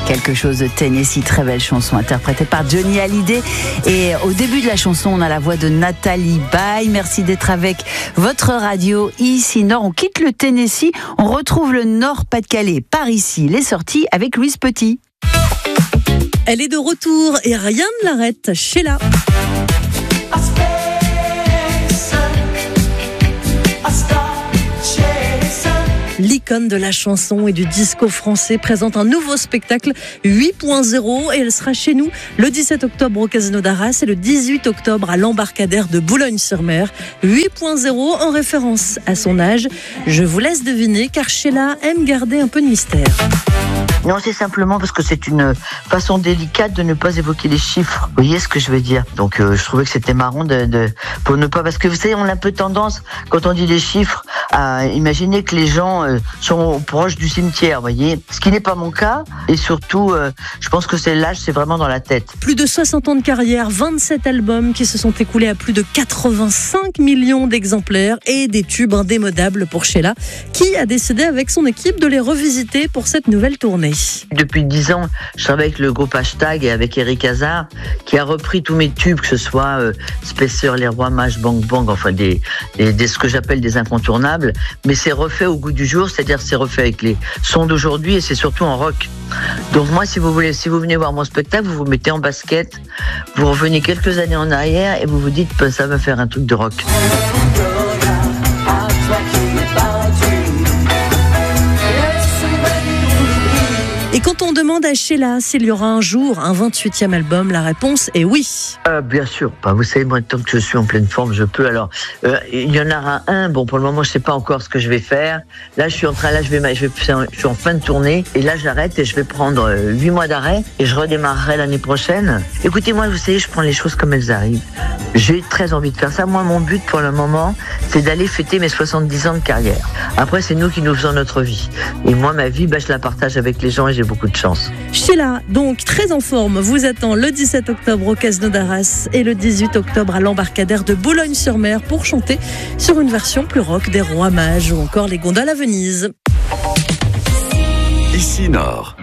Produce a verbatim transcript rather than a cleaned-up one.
quelque chose de Tennessee, très belle chanson interprétée par Johnny Hallyday. Et au début de la chanson, on a la voix de Nathalie Baye. Merci d'être avec votre radio ici Nord. On quitte le Tennessee, on retrouve le Nord-Pas-de-Calais par ici. Les sorties avec Louise Petit. Elle est de retour et rien ne l'arrête. Sheila. L'icône de la chanson et du disco français présente un nouveau spectacle huit point zéro et elle sera chez nous le dix-sept octobre au Casino d'Arras et le dix-huit octobre à l'Embarcadère de Boulogne-sur-Mer. huit point zéro en référence à son âge. Je vous laisse deviner car Sheila aime garder un peu de mystère. Non, c'est simplement parce que c'est une façon délicate de ne pas évoquer les chiffres. Vous voyez ce que je veux dire? Donc, euh, je trouvais que c'était marrant de, de, pour ne pas, parce que vous savez, on a un peu tendance, quand on dit les chiffres, à imaginer que les gens euh, sont proches du cimetière, vous voyez. Ce qui n'est pas mon cas. Et surtout, euh, je pense que c'est l'âge, c'est vraiment dans la tête. Plus de soixante ans de carrière, vingt-sept albums qui se sont écoulés à plus de quatre-vingt-cinq millions d'exemplaires et des tubes indémodables pour Sheila, qui a décidé avec son équipe de les revisiter pour cette nouvelle tournée. Depuis dix ans, je travaille avec le groupe Hashtag et avec Eric Hazard, qui a repris tous mes tubes, que ce soit euh, Spacer, Les Rois Mages, Bang Bang, enfin des, des, des ce que j'appelle des incontournables, mais c'est refait au goût du jour, c'est-à-dire c'est refait avec les sons d'aujourd'hui et c'est surtout en rock. Donc moi, si vous voulez, si vous venez voir mon spectacle, vous vous mettez en basket, vous revenez quelques années en arrière et vous vous dites, ben, ça va faire un truc de rock. Et quand on demande à Sheila s'il y aura un jour un vingt-huitième album, la réponse est oui. Euh, bien sûr. Bah, vous savez, moi, tant que je suis en pleine forme, je peux. Alors, euh, il y en aura un. Bon, pour le moment, je sais pas encore ce que je vais faire. Là, je suis en train, là, je vais, je vais, je suis en fin de tournée. Et là, j'arrête et je vais prendre huit mois d'arrêt et je redémarrerai l'année prochaine. Écoutez, moi, vous savez, je prends les choses comme elles arrivent. J'ai très envie de faire ça. Moi, mon but pour le moment, c'est d'aller fêter mes soixante-dix ans de carrière. Après, c'est nous qui nous faisons notre vie. Et moi, ma vie, bah, je la partage avec les gens et j'ai beaucoup de chance. Sheila, donc très en forme, vous attend le dix-sept octobre au Casino d'Arras et le dix-huit octobre à l'Embarcadère de Boulogne-sur-Mer pour chanter sur une version plus rock des Rois Mages ou encore les Gondoles à Venise. Ici Nord.